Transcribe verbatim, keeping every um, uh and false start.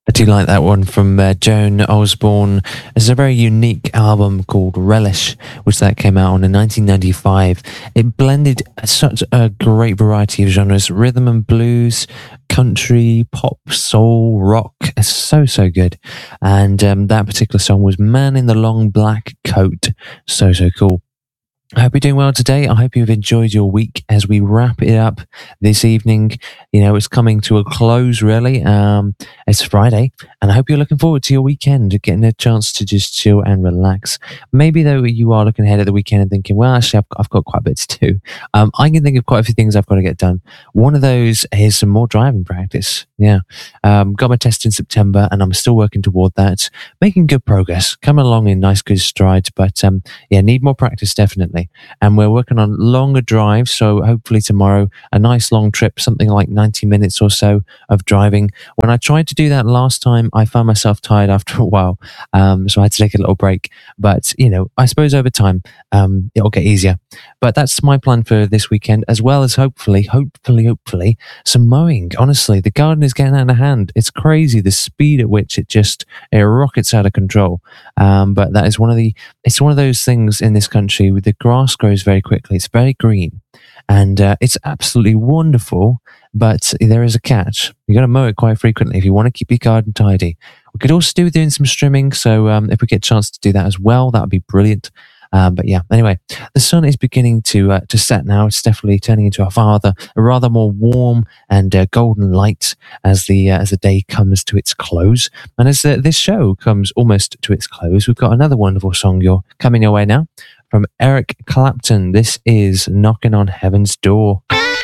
I do like that one from uh, Joan Osborne. It's a very unique album called Relish, which that came out on in nineteen ninety-five. It blended such a great variety of genres: rhythm and blues, country, pop, soul, rock. It's so, so good. And um, that particular song was Man in the Long Black Coat. So, so cool. I hope you're doing well today. I hope you've enjoyed your week as we wrap it up this evening. You know, it's coming to a close, really. Um, it's Friday, and I hope you're looking forward to your weekend, getting a chance to just chill and relax. Maybe, though, you are looking ahead at the weekend and thinking, well, actually, I've, I've got quite a bit to do. Um, I can think of quite a few things I've got to get done. One of those is some more driving practice. Yeah. Um, got my test in September, and I'm still working toward that. Making good progress. Coming along in nice, good strides, but um, yeah, need more practice, definitely. And we're working on longer drives, so hopefully tomorrow a nice long trip, something like ninety minutes or so of driving. When I tried to do that last time, I found myself tired after a while, um, so I had to take a little break. But you know, I suppose over time um, it'll get easier. But that's my plan for this weekend, as well as hopefully, hopefully, hopefully some mowing. Honestly, the garden is getting out of hand. It's crazy the speed at which it just it rockets out of control. Um, but that is one of the it's one of those things in this country with the grass grows very quickly. It's very green, and uh, it's absolutely wonderful. But there is a catch. You got to mow it quite frequently if you want to keep your garden tidy. We could also do doing some trimming, so um, if we get a chance to do that as well, that would be brilliant. Um, but yeah, anyway, the sun is beginning to uh, to set now. It's definitely turning into a rather a rather more warm and uh, golden light as the uh, as the day comes to its close, and as uh, this show comes almost to its close, we've got another wonderful song you're coming your way now from Eric Clapton. This is Knocking on Heaven's Door.